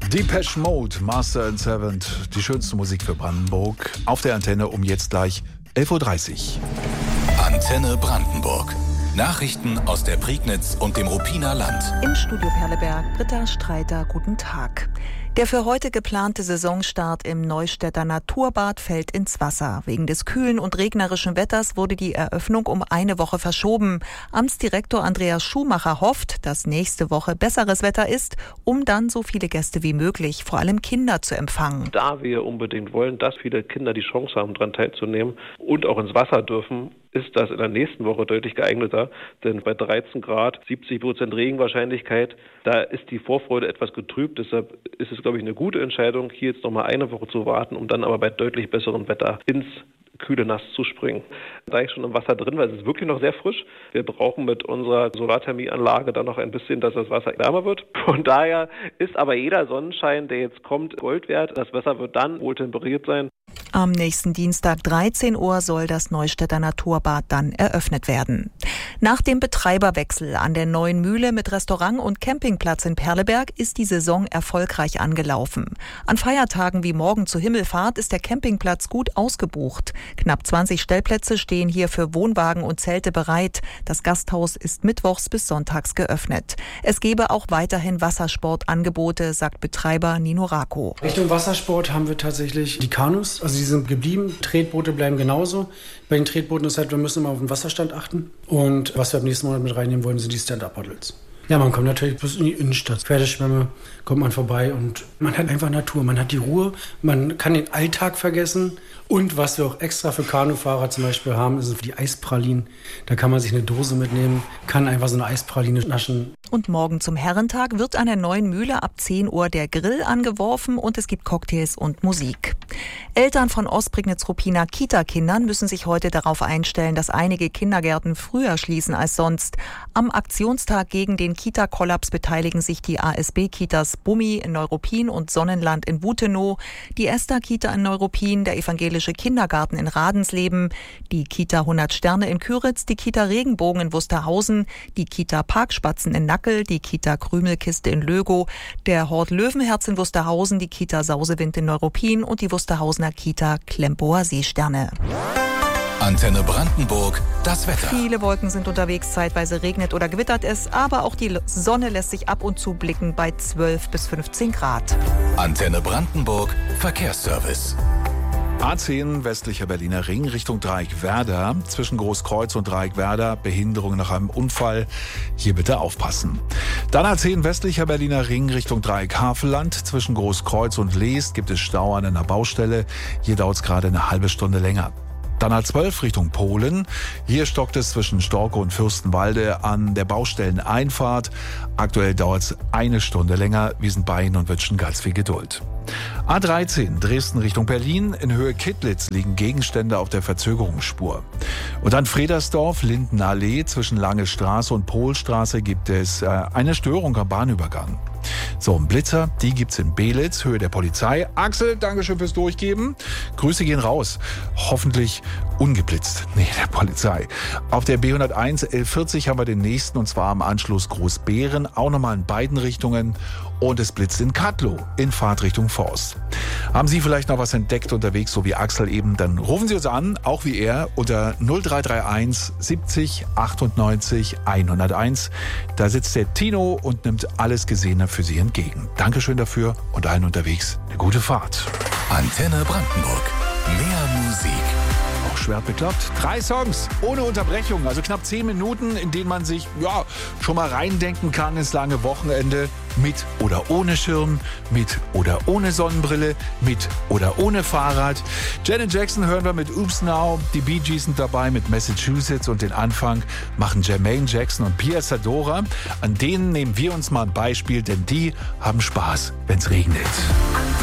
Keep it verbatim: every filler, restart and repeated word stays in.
Depeche Mode, Master and Servant, die schönste Musik für Brandenburg. Auf der Antenne um jetzt gleich elf Uhr dreißig. Antenne Brandenburg. Nachrichten aus der Prignitz und dem Ruppiner Land. Im Studio Perleberg, Britta Streiter, guten Tag. Der für heute geplante Saisonstart im Neustädter Naturbad fällt ins Wasser. Wegen des kühlen und regnerischen Wetters wurde die Eröffnung um eine Woche verschoben. Amtsdirektor Andreas Schumacher hofft, dass nächste Woche besseres Wetter ist, um dann so viele Gäste wie möglich, vor allem Kinder, zu empfangen. Da wir unbedingt wollen, dass viele Kinder die Chance haben, daran teilzunehmen und auch ins Wasser dürfen, ist das in der nächsten Woche deutlich geeigneter. Denn bei dreizehn Grad, siebzig Prozent Regenwahrscheinlichkeit, da ist die Vorfreude etwas getrübt. Deshalb ist es, glaube ich, eine gute Entscheidung, hier jetzt noch mal eine Woche zu warten, um dann aber bei deutlich besserem Wetter ins kühle Nass zu springen. Da ich schon im Wasser drin war, es ist wirklich noch sehr frisch. Wir brauchen mit unserer Solarthermieanlage dann noch ein bisschen, dass das Wasser wärmer wird. Von daher ist aber jeder Sonnenschein, der jetzt kommt, Gold wert. Das Wasser wird dann wohl temperiert sein. Am nächsten Dienstag dreizehn Uhr soll das Neustädter Naturbad dann eröffnet werden. Nach dem Betreiberwechsel an der neuen Mühle mit Restaurant und Campingplatz in Perleberg ist die Saison erfolgreich angelaufen. An Feiertagen wie morgen zur Himmelfahrt ist der Campingplatz gut ausgebucht. Knapp zwanzig Stellplätze stehen hier für Wohnwagen und Zelte bereit. Das Gasthaus ist mittwochs bis sonntags geöffnet. Es gebe auch weiterhin Wassersportangebote, sagt Betreiber Nino Rako. Richtung Wassersport haben wir tatsächlich die Kanus, also die sind geblieben. Tretboote bleiben genauso. Bei den Tretbooten ist halt, wir müssen immer auf den Wasserstand achten. Und was wir ab nächsten Monat mit reinnehmen wollen, sind die Stand-Up-Paddles. Ja, man kommt natürlich bis in die Innenstadt. Pferdeschwemme kommt man vorbei und man hat einfach Natur. Man hat die Ruhe, man kann den Alltag vergessen. Und was wir auch extra für Kanufahrer zum Beispiel haben, sind die Eispralinen. Da kann man sich eine Dose mitnehmen, kann einfach so eine Eispraline naschen. Und morgen zum Herrentag wird an der neuen Mühle ab zehn Uhr der Grill angeworfen und es gibt Cocktails und Musik. Eltern von Ostprignitz-Ruppiner Kita-Kindern müssen sich heute darauf einstellen, dass einige Kindergärten früher schließen als sonst. Am Aktionstag gegen den Kita-Kollaps beteiligen sich die A S B-Kitas Bummi in Neuruppin und Sonnenland in Wutenow, die Esther-Kita in Neuruppin, der evangelische Kindergarten in Radensleben, die Kita hundert Sterne in Küritz, die Kita Regenbogen in Wusterhausen, die Kita Parkspatzen in Nackel, die Kita Krümelkiste in Lögow, der Hort Löwenherz in Wusterhausen, die Kita Sausewind in Neuruppin und die Wusterhausener Kita Klempower Seesterne. Antenne Brandenburg, das Wetter. Viele Wolken sind unterwegs, zeitweise regnet oder gewittert es, aber auch die Sonne lässt sich ab und zu blicken bei zwölf bis fünfzehn Grad. Antenne Brandenburg, Verkehrsservice. A zehn westlicher Berliner Ring Richtung Dreieckwerder. Zwischen Großkreuz und Dreieckwerder Behinderung nach einem Unfall. Hier bitte aufpassen. Dann A zehn westlicher Berliner Ring Richtung Dreieck Havelland. Zwischen Großkreuz und Leest gibt es Stau an einer Baustelle. Hier dauert es gerade eine halbe Stunde länger. Dann A zwölf Richtung Polen. Hier stockt es zwischen Storke und Fürstenwalde an der Baustelleneinfahrt. Aktuell dauert es eine Stunde länger. Wir sind bei Ihnen und wünschen ganz viel Geduld. A dreizehn Dresden Richtung Berlin. In Höhe Kittlitz liegen Gegenstände auf der Verzögerungsspur. Und dann Fredersdorf, Lindenallee. Zwischen Lange Straße und Pohlstraße gibt es äh, eine Störung am Bahnübergang. So, ein Blitzer, die gibt's in Belitz, Höhe der Polizei. Axel, Dankeschön fürs Durchgeben. Grüße gehen raus. Hoffentlich ungeblitzt. Nee, der Polizei. Auf der B hunderteins elf vierzig haben wir den nächsten, und zwar am Anschluss Großbeeren. Auch nochmal in beiden Richtungen. Und es blitzt in Kattlow, in Fahrtrichtung Forst. Haben Sie vielleicht noch was entdeckt unterwegs, so wie Axel eben, dann rufen Sie uns an, auch wie er, unter null drei drei eins siebzig achtundneunzig hunderteins. Da sitzt der Tino und nimmt alles Gesehene für Sie entgegen. Dankeschön dafür und allen unterwegs eine gute Fahrt. Antenne Brandenburg. Mehr Musik. Auch schwer bekloppt. Drei Songs ohne Unterbrechung, also knapp zehn Minuten, in denen man sich ja schon mal reindenken kann ins lange Wochenende. Mit oder ohne Schirm, mit oder ohne Sonnenbrille, mit oder ohne Fahrrad. Janet Jackson hören wir mit Oops Now. Die Bee Gees sind dabei mit Massachusetts und den Anfang machen Jermaine Jackson und Pia Zadora. An denen nehmen wir uns mal ein Beispiel, denn die haben Spaß, wenn's regnet.